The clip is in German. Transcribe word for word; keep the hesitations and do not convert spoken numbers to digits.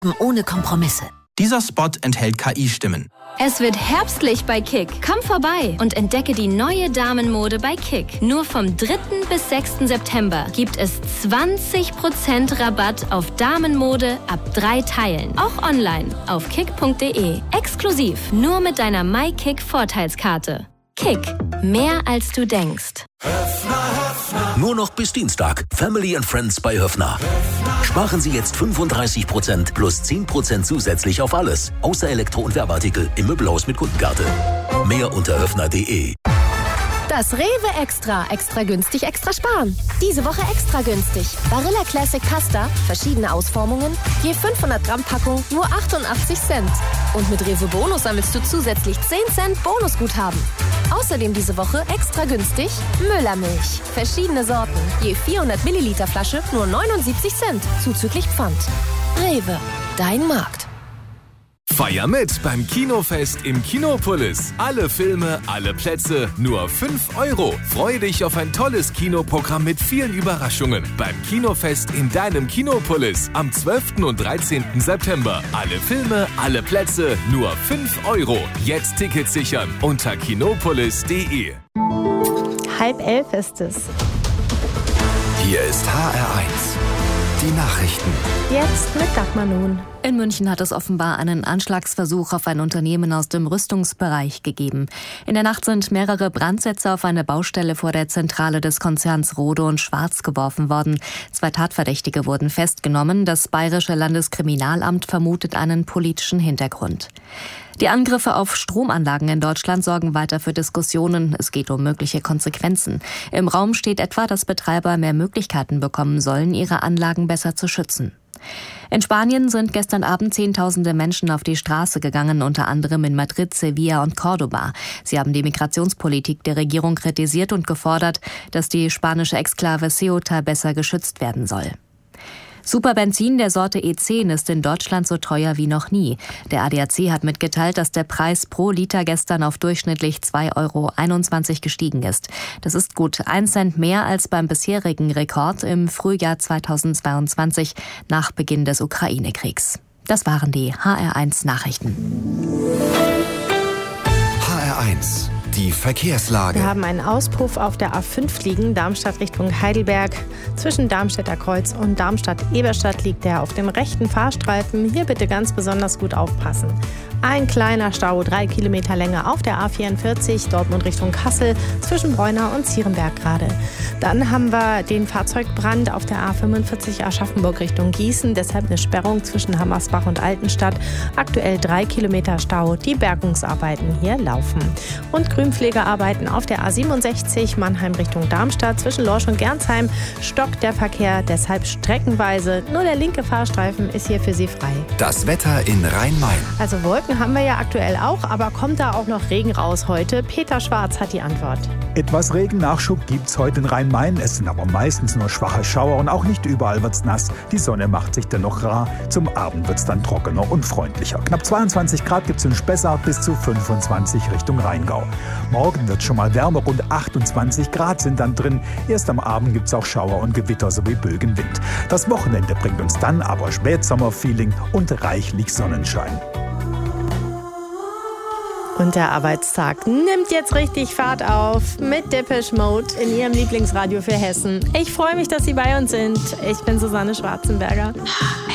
Ohne Kompromisse. Dieser Spot enthält K I-Stimmen. Es wird herbstlich bei Kick. Komm vorbei und entdecke die neue Damenmode bei Kick. Nur vom dritten bis sechsten September gibt es zwanzig Prozent Rabatt auf Damenmode ab drei Teilen. Auch online auf kick punkt de. Exklusiv nur mit deiner MyKick-Vorteilskarte. Kick. Mehr als du denkst. Nur noch bis Dienstag. Family and Friends bei Höffner. Sparen Sie jetzt fünfunddreißig Prozent plus zehn Prozent zusätzlich auf alles. Außer Elektro- und Werbeartikel im Möbelhaus mit Kundenkarte. Mehr unter höffner punkt de. Das Rewe Extra. Extra günstig, extra sparen. Diese Woche extra günstig. Barilla Classic Pasta, verschiedene Ausformungen, je fünfhundert Gramm Packung, nur achtundachtzig Cent. Und mit Rewe Bonus sammelst du zusätzlich zehn Cent Bonusguthaben. Außerdem diese Woche extra günstig Müllermilch. Verschiedene Sorten, je vierhundert Milliliter Flasche, nur neunundsiebzig Cent, zuzüglich Pfand. Rewe, dein Markt. Feier mit beim Kinofest im Kinopolis. Alle Filme, alle Plätze, nur fünf Euro. Freu dich auf ein tolles Kinoprogramm mit vielen Überraschungen. Beim Kinofest in deinem Kinopolis am zwölften und dreizehnten September. Alle Filme, alle Plätze, nur fünf Euro. Jetzt Tickets sichern unter kinopolis punkt de. Halb elf ist es. Hier ist H R eins. Die Nachrichten. Jetzt mit Dagmar Nun. In München hat es offenbar einen Anschlagsversuch auf ein Unternehmen aus dem Rüstungsbereich gegeben. In der Nacht sind mehrere Brandsätze auf eine Baustelle vor der Zentrale des Konzerns Rohde und Schwarz geworfen worden. Zwei Tatverdächtige wurden festgenommen. Das Bayerische Landeskriminalamt vermutet einen politischen Hintergrund. Die Angriffe auf Stromanlagen in Deutschland sorgen weiter für Diskussionen. Es geht um mögliche Konsequenzen. Im Raum steht etwa, dass Betreiber mehr Möglichkeiten bekommen sollen, ihre Anlagen besser zu schützen. In Spanien sind gestern Abend Zehntausende Menschen auf die Straße gegangen, unter anderem in Madrid, Sevilla und Córdoba. Sie haben die Migrationspolitik der Regierung kritisiert und gefordert, dass die spanische Exklave Ceuta besser geschützt werden soll. Superbenzin der Sorte E zehn ist in Deutschland so teuer wie noch nie. Der A D A C hat mitgeteilt, dass der Preis pro Liter gestern auf durchschnittlich zwei Euro einundzwanzig gestiegen ist. Das ist gut ein Cent mehr als beim bisherigen Rekord im Frühjahr zweitausendzweiundzwanzig nach Beginn des Ukraine-Kriegs. Das waren die H R eins Nachrichten. H R eins. Die Verkehrslage. Wir haben einen Auspuff auf der A fünf liegen, Darmstadt Richtung Heidelberg. Zwischen Darmstädter Kreuz und Darmstadt-Eberstadt liegt er auf dem rechten Fahrstreifen. Hier bitte ganz besonders gut aufpassen. Ein kleiner Stau, drei Kilometer Länge auf der A vierundvierzig, Dortmund Richtung Kassel, zwischen Bräuner und Zierenberg gerade. Dann haben wir den Fahrzeugbrand auf der A fünfundvierzig Aschaffenburg Richtung Gießen, deshalb eine Sperrung zwischen Hammersbach und Altenstadt. Aktuell drei Kilometer Stau, die Bergungsarbeiten hier laufen. Und Grünpflegearbeiten auf der A siebenundsechzig, Mannheim Richtung Darmstadt, zwischen Lorsch und Gernsheim stockt der Verkehr, deshalb streckenweise. Nur der linke Fahrstreifen ist hier für Sie frei. Das Wetter in Rhein-Main. Also Wolken haben wir ja aktuell auch, aber kommt da auch noch Regen raus heute? Peter Schwarz hat die Antwort. Etwas Regennachschub gibt's heute in Rhein-Main. Es sind aber meistens nur schwache Schauer und auch nicht überall wird's nass. Die Sonne macht sich dennoch rar. Zum Abend wird's dann trockener und freundlicher. Knapp zweiundzwanzig Grad gibt's in Spessart bis zu fünfundzwanzig Richtung Rheingau. Morgen wird schon mal wärmer, rund achtundzwanzig Grad sind dann drin. Erst am Abend gibt's auch Schauer und Gewitter sowie böigen Wind. Das Wochenende bringt uns dann aber Spätsommerfeeling und reichlich Sonnenschein. Und der Arbeitstag nimmt jetzt richtig Fahrt auf mit Depeche Mode in Ihrem Lieblingsradio für Hessen. Ich freue mich, dass Sie bei uns sind. Ich bin Susanne Schwarzenberger.